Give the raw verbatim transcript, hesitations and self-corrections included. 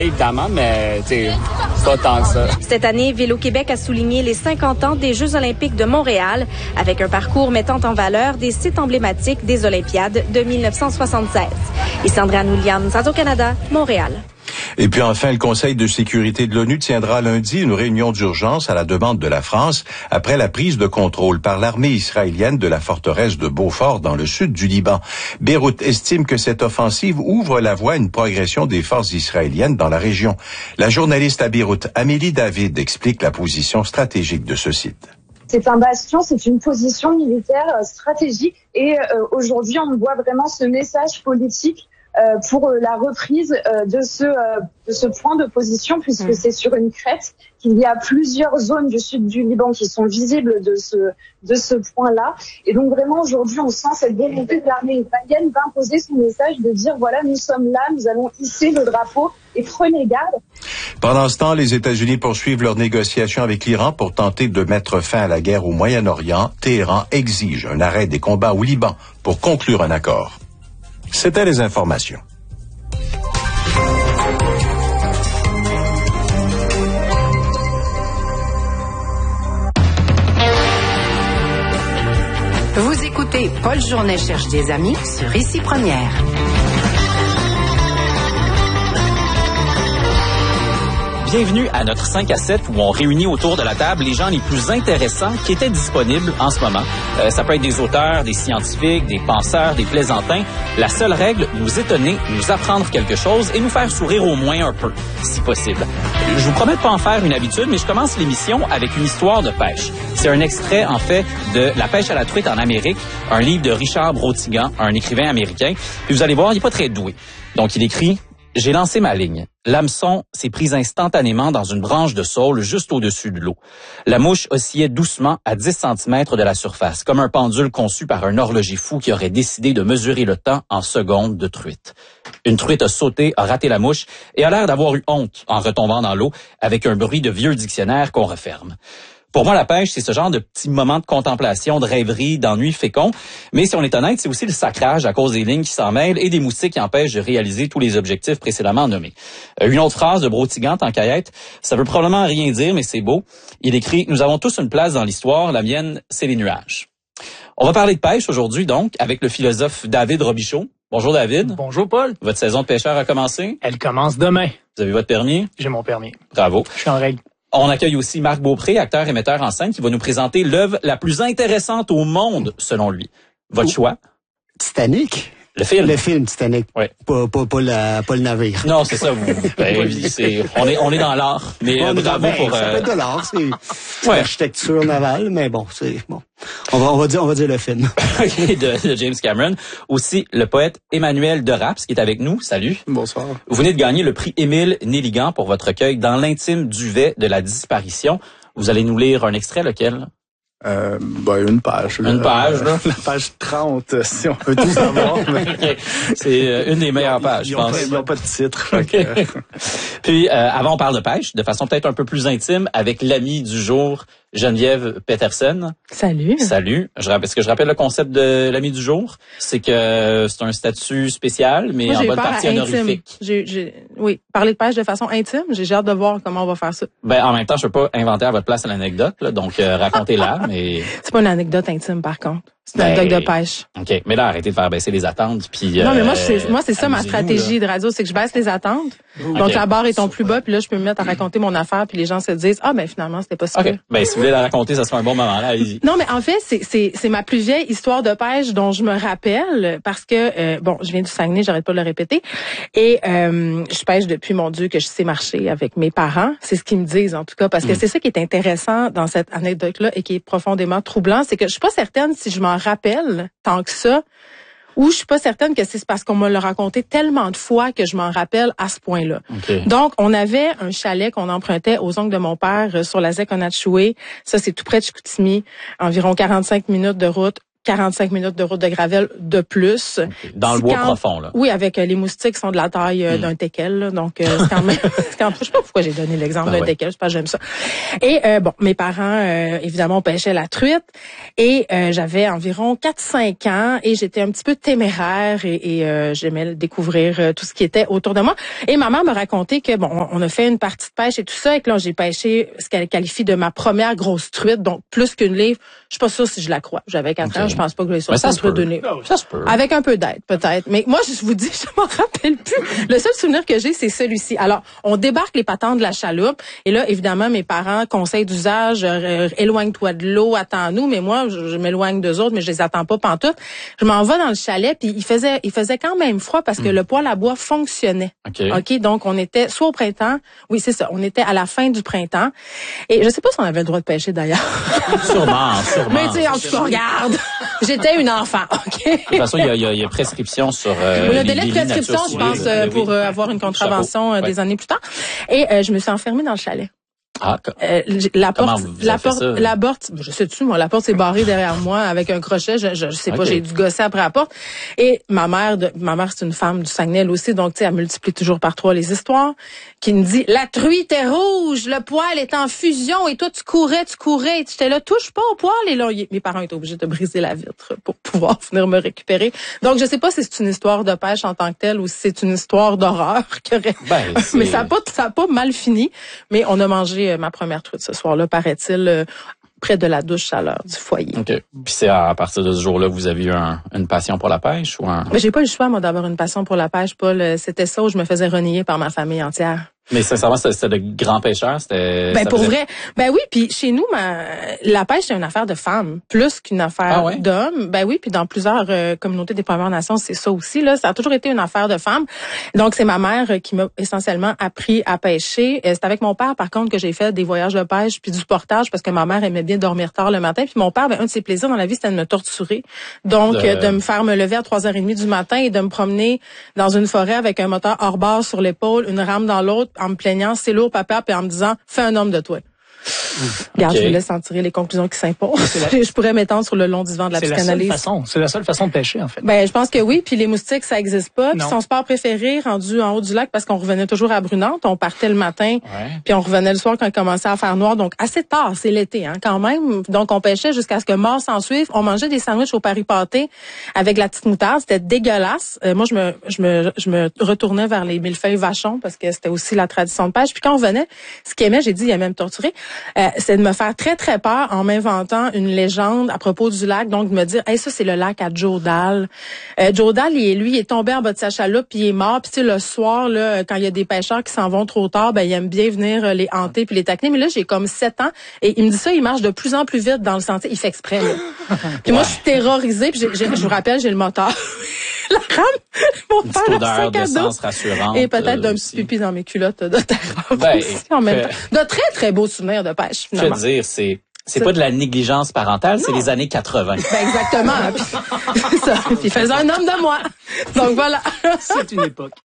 Évidemment, mais c'est pas tant que ça. Cette année, Vélo-Québec a souligné les cinquante ans des Jeux olympiques de Montréal avec un parcours mettant en valeur des sites emblématiques des Olympiades de mille neuf cent soixante-seize. Ici Andréane Williams, Radio-Canada, Montréal. Et puis enfin, le Conseil de sécurité de l'ONU tiendra lundi une réunion d'urgence à la demande de la France après la prise de contrôle par l'armée israélienne de la forteresse de Beaufort dans le sud du Liban. Beyrouth estime que cette offensive ouvre la voie à une progression des forces israéliennes dans la région. La journaliste à Beyrouth, Amélie David, explique la position stratégique de ce site. C'est un bastion, c'est une position militaire stratégique et euh, aujourd'hui on voit vraiment ce message politique Euh, pour euh, la reprise euh, de ce euh, de ce point de position, puisque mmh. c'est sur une crête qu'il y a plusieurs zones du sud du Liban qui sont visibles de ce de ce point-là. Et donc vraiment aujourd'hui, on sent cette volonté de l'armée israélienne d'imposer son message, de dire voilà, nous sommes là, nous allons hisser le drapeau et prenez garde. Pendant ce temps, les États-Unis poursuivent leurs négociations avec l'Iran pour tenter de mettre fin à la guerre au Moyen-Orient. Téhéran exige un arrêt des combats au Liban pour conclure un accord. C'était les informations. Vous écoutez Paul Journet cherche des amis sur Ici Première. Bienvenue à notre cinq à sept où on réunit autour de la table les gens les plus intéressants qui étaient disponibles en ce moment. Euh, ça peut être des auteurs, des scientifiques, des penseurs, des plaisantins. La seule règle, nous étonner, nous apprendre quelque chose et nous faire sourire au moins un peu, si possible. Je vous promets de pas en faire une habitude, mais je commence l'émission avec une histoire de pêche. C'est un extrait, en fait, de La pêche à la truite en Amérique, un livre de Richard Brotigan, un écrivain américain. Puis vous allez voir, il n'est pas très doué. Donc, il écrit... J'ai lancé ma ligne. L'hameçon s'est pris instantanément dans une branche de saule juste au-dessus de l'eau. La mouche oscillait doucement à dix centimètres de la surface, comme un pendule conçu par un horloger fou qui aurait décidé de mesurer le temps en secondes de truite. Une truite a sauté, a raté la mouche et a l'air d'avoir eu honte en retombant dans l'eau avec un bruit de vieux dictionnaire qu'on referme. Pour moi, la pêche, c'est ce genre de petits moments de contemplation, de rêverie, d'ennui fécond. Mais si on est honnête, c'est aussi le sacrage à cause des lignes qui s'en mêlent et des moustiques qui empêchent de réaliser tous les objectifs précédemment nommés. Une autre phrase de Brotigan en caillette, ça veut probablement rien dire, mais c'est beau. Il écrit « Nous avons tous une place dans l'histoire, la mienne, c'est les nuages ». On va parler de pêche aujourd'hui, donc, avec le philosophe David Robichaud. Bonjour David. Bonjour Paul. Votre saison de pêcheur a commencé? Elle commence demain. Vous avez votre permis? J'ai mon permis. Bravo. Je suis en règle. On accueille aussi Marc Beaupré, acteur et metteur en scène, qui va nous présenter l'œuvre la plus intéressante au monde, selon lui. Votre oh. choix? Titanic. Le film. Le film Titanic. Oui. Pas, pas, pas, la, pas le navire. Non, c'est ça. Vous, ben, c'est, on est, on est dans l'art. Mais on euh, bravo dans, pour. Ça euh... peut être de l'art, c'est ouais. l'architecture navale, mais bon, c'est bon. On va, on va dire, on va dire le film. de, de James Cameron. Aussi, le poète Emmanuel Deraps, qui est avec nous. Salut. Bonsoir. Vous venez de gagner le prix Émile Nelligan pour votre recueil Dans l'intime duvet de la disparition. Vous allez nous lire un extrait, lequel? Euh, ben, une page. Là. Une page, là. La page trente, si on veut tout savoir. Mais... okay. C'est euh, une des meilleures pages, ils je pense. Pas, ils n'ont pas de titre. Okay. Puis, euh, avant, on parle de pêche, de façon peut-être un peu plus intime, avec l'ami du jour, Geneviève Peterson. Salut. Salut. Je rappelle, est-ce que je rappelle le concept de l'ami du jour? C'est que c'est un statut spécial, mais Moi, en bonne partie intime. honorifique. J'ai, j'ai, oui, parler de pêche de façon intime. J'ai hâte de voir comment on va faire ça. Ben, en même temps, je peux pas inventer à votre place l'anecdote, là, donc euh, racontez-la, mais... C'est pas une anecdote intime, par contre. C'est une ben, anecdote de pêche. OK. Mais là, arrêtez de faire baisser les attentes, puis... Non, mais moi, euh, c'est, moi, c'est ça ma stratégie là. de radio, c'est que je baisse les attentes. Okay. Donc, la barre est ton plus bas, puis là, je peux me mettre à raconter mon affaire, puis les gens se disent, ah, ben, finalement, c'était pas si OK. pire. Ben, si vous voulez la raconter, ça sera un bon moment, là, allez-y. Non, mais en fait, c'est, c'est, c'est ma plus vieille histoire de pêche dont je me rappelle, parce que, euh, bon, je viens du Saguenay, j'arrête pas de le répéter, et euh, je pêche depuis, mon Dieu, que je sais marcher avec mes parents. C'est ce qu'ils me disent, en tout cas, parce que mm. c'est ça qui est intéressant dans cette anecdote-là et qui est profondément troublant, c'est que je suis pas certaine si je m'en rappelle tant que ça, ou je suis pas certaine que c'est parce qu'on me l'a raconté tellement de fois que je m'en rappelle à ce point-là. Okay. Donc, on avait un chalet qu'on empruntait aux oncles de mon père euh, sur la Zec Onatchoué. Ça, c'est tout près de Chicoutimi, environ quarante-cinq minutes de route. quarante-cinq minutes de route de gravelle de plus. Okay. Dans le bois quand, profond, là. Oui, avec euh, les moustiques qui sont de la taille euh, mm. d'un teckel. Là, donc, euh, c'est quand même... c'est quand même je sais pas pourquoi j'ai donné l'exemple ben d'un ouais. teckel. Je sais pas, j'aime ça. Et euh, bon, mes parents, euh, évidemment, on pêchait la truite. Et euh, j'avais environ quatre cinq ans. Et j'étais un petit peu téméraire. Et, et euh, j'aimais découvrir euh, tout ce qui était autour de moi. Et ma mère me racontait que, bon, on a fait une partie de pêche et tout ça. Et que là, j'ai pêché ce qu'elle qualifie de ma première grosse truite. Donc, plus qu'une livre. Je suis pas sûre si je la crois. J'avais quatre ans. Je pense pas que je l'ai sorti entre deux livres. Ça se peut. Avec un peu d'aide, peut-être. Mais moi, je vous dis, je m'en rappelle plus. Le seul souvenir que j'ai, c'est celui-ci. Alors, on débarque les patentes de la chaloupe. Et là, évidemment, mes parents, conseil d'usage, euh, éloigne-toi de l'eau, attends-nous. Mais moi, je, je m'éloigne d'eux autres, mais je les attends pas pantoute. Je m'en vais dans le chalet, puis il faisait, il faisait quand même froid parce que mm. le poêle à bois fonctionnait. OK. OK. Donc, on était soit au printemps. Oui, c'est ça. On était à la fin du printemps. Et je sais pas si on avait le droit de pêcher, d'ailleurs. Sûrement, sûrement. Mais tu sais, en tout cas, regarde. J'étais une enfant, OK? De toute façon, il y a, il y a, il y a prescription sur euh, le les délai de prescription, je pense, euh, pour euh, avoir une contravention euh, des années plus tard. Et euh, je me suis enfermée dans le chalet. Ah, euh, la comment porte, vous, vous la porte, ça? la porte, je sais dessus, moi, la porte s'est barrée derrière moi avec un crochet. Je, je, je sais pas, okay. J'ai dû gosser après la porte. Et ma mère, de, ma mère, c'est une femme du Saguenay elle aussi, donc tu sais, elle multiplie toujours par trois les histoires. Qui me dit, la truite est rouge, le poêle est en fusion, et toi tu courais, tu courais, j'étais là, touche pas au poêle. Et là, mes parents étaient obligés de briser la vitre pour pouvoir venir me récupérer. Donc je sais pas si c'est une histoire de pêche en tant que telle ou si c'est une histoire d'horreur. Ben, mais ça a pas, ça a pas mal fini. Mais on a mangé euh, ma première truite ce soir-là, paraît-il, euh, près de la douche chaleur du foyer. OK. Puis c'est à partir de ce jour-là que vous avez eu un, une passion pour la pêche ou un... Mais j'ai pas eu le choix, moi, d'avoir une passion pour la pêche, Paul. C'était ça où je me faisais renier par ma famille entière. Mais sincèrement, c'était de grands pêcheurs, c'était... Ben, pour faisait... vrai. Ben oui, puis chez nous, ma, la pêche, c'est une affaire de femmes, plus qu'une affaire ah ouais? d'hommes. Ben oui, puis dans plusieurs euh, communautés des Premières Nations, c'est ça aussi, là. Ça a toujours été une affaire de femmes. Donc, c'est ma mère qui m'a essentiellement appris à pêcher. C'est avec mon père, par contre, que j'ai fait des voyages de pêche puis du portage, parce que ma mère aimait bien dormir tard le matin. Puis mon père, ben, un de ses plaisirs dans la vie, c'était de me torturer. Donc, de, de me faire me lever à trois heures trente du matin et de me promener dans une forêt avec un moteur hors bord sur l'épaule, une rame dans l'autre, en me plaignant, c'est lourd, papa, puis en me disant, fais un homme de toi. Regarde, okay. Je vous laisse en tirer les conclusions qui s'imposent. La... Je pourrais m'étendre sur le long divan de la psychanalyse. La façon, c'est la seule façon de pêcher, en fait. Ben, je pense que oui. Puis les moustiques, ça existe pas. Puis son sport préféré, rendu en haut du lac, parce qu'on revenait toujours à Brunante. On partait le matin, ouais. Puis on revenait le soir quand il commençait à faire noir. Donc, assez tard, c'est l'été, hein, quand même. Donc, on pêchait jusqu'à ce que mort s'en suive. On mangeait des sandwichs au Paris pâté avec la petite moutarde. C'était dégueulasse. Euh, moi, je me, je me, je me retournais vers les millefeuilles vachons parce que c'était aussi la tradition de pêche. Puis quand on venait, ce qu'il aimait, j'ai dit, il aimait me torturer, euh, c'est de me faire très, très peur en m'inventant une légende à propos du lac. Donc, de me dire, hey, ça, c'est le lac à Joe Dahl. Euh, Joe Dahl, il, lui, il est tombé en bas de sa chaloupe, puis il est mort. Puis, tu sais, le soir, là, quand il y a des pêcheurs qui s'en vont trop tard, ben, il aime bien venir les hanter puis les taquiner. Mais là, j'ai comme sept ans. Et il me dit ça, il marche de plus en plus vite dans le sentier. Il fait exprès, là. Puis ouais. Moi, je suis terrorisée. Puis, j'ai, j'ai, je vous rappelle, j'ai le moteur. La rame, mon une père petite a odeur d'essence rassurante. Et peut-être euh, d'un petit pipi dans mes culottes de terreur ben, aussi, en même temps. De très, très beaux souvenirs de pêche, finalement. Je veux dire, c'est... C'est, c'est pas de la négligence parentale, non. C'est les années quatre-vingts. Ben exactement. Puis, c'est ça. Puis il faisait un homme de moi. Donc voilà. C'est une époque.